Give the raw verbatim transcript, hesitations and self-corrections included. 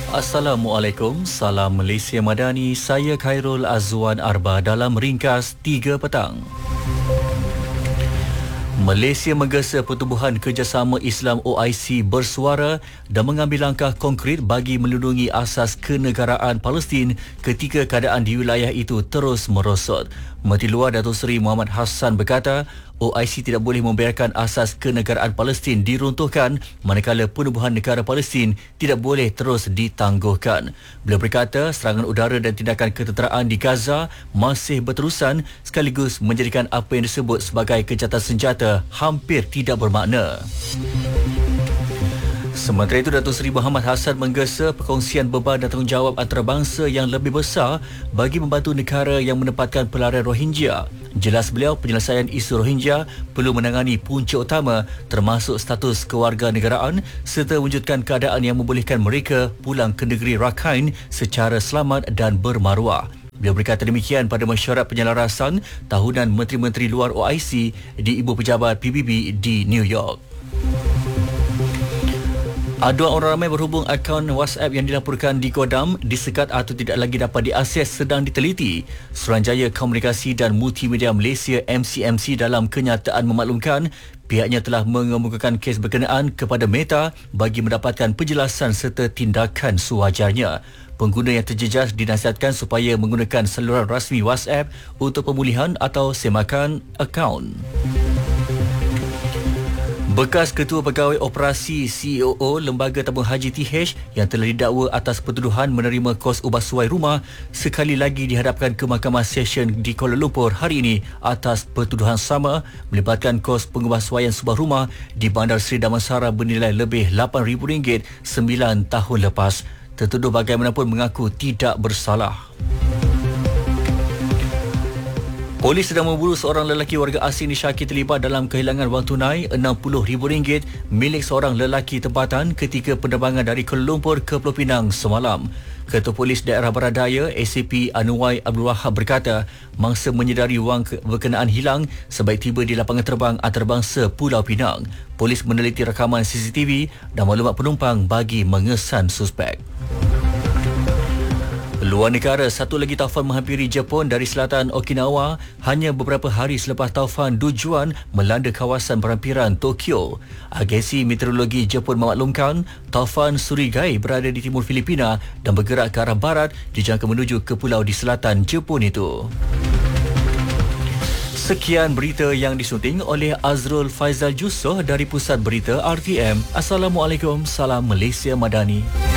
Assalamualaikum, salam Malaysia Madani. Saya Khairul Azwan Arba dalam ringkas tiga petang. Malaysia menggesa Pertubuhan Kerjasama Islam O I C bersuara dan mengambil langkah konkret bagi melindungi asas kenegaraan Palestin ketika keadaan di wilayah itu terus merosot. Menteri Luar Datuk Seri Muhammad Hassan berkata, O I C tidak boleh membiarkan asas kenegaraan Palestin diruntuhkan manakala penubuhan negara Palestin tidak boleh terus ditangguhkan. Beliau berkata serangan udara dan tindakan ketenteraan di Gaza masih berterusan sekaligus menjadikan apa yang disebut sebagai kejahatan senjata hampir tidak bermakna. Sementara itu, Datuk Seri Muhammad Hassan menggesa perkongsian beban dan tanggungjawab antarabangsa yang lebih besar bagi membantu negara yang menempatkan pelarian Rohingya. Jelas beliau, penyelesaian isu Rohingya perlu menangani punca utama termasuk status kewarganegaraan serta wujudkan keadaan yang membolehkan mereka pulang ke negeri Rakhine secara selamat dan bermaruah. Beliau berkata demikian pada mesyuarat penyelarasan tahunan Menteri-Menteri Luar O I C di Ibu Pejabat P B B di New York. Aduan orang ramai berhubung akaun WhatsApp yang dilaporkan di Godam disekat atau tidak lagi dapat diakses sedang diteliti. Suruhanjaya Komunikasi dan Multimedia Malaysia M C M C dalam kenyataan memaklumkan pihaknya telah mengemukakan kes berkenaan kepada Meta bagi mendapatkan penjelasan serta tindakan sewajarnya. Pengguna yang terjejas dinasihatkan supaya menggunakan saluran rasmi WhatsApp untuk pemulihan atau semakan akaun. Bekas Ketua Pegawai Operasi C E O Lembaga Tabung Haji T H yang telah didakwa atas pertuduhan menerima kos ubah suai rumah sekali lagi dihadapkan ke Mahkamah Session di Kuala Lumpur hari ini atas pertuduhan sama melibatkan kos pengubahsuaian sebuah rumah di Bandar Seri Damansara bernilai lebih lapan ribu ringgit sembilan tahun lepas. Tertuduh bagaimanapun mengaku tidak bersalah. Polis sedang memburu seorang lelaki warga asing disyaki terlibat dalam kehilangan wang tunai enam puluh ribu ringgit milik seorang lelaki tempatan ketika penerbangan dari Kuala Lumpur ke Pulau Pinang semalam. Ketua Polis Daerah Barat Daya A C P Anuwai Abdul Wahab berkata mangsa menyedari wang berkenaan hilang sebaik tiba di lapangan terbang antarabangsa Pulau Pinang. Polis meneliti rakaman C C T V dan maklumat penumpang bagi mengesan suspek. Luar negara, satu lagi taufan menghampiri Jepun dari selatan Okinawa hanya beberapa hari selepas taufan Dujuan melanda kawasan perampiran Tokyo. Agensi Meteorologi Jepun memaklumkan taufan Surigai berada di timur Filipina dan bergerak ke arah barat dijangka menuju ke pulau di selatan Jepun itu. Sekian berita yang disunting oleh Azrul Faizal Jusoh dari Pusat Berita R T M. Assalamualaikum, salam Malaysia Madani.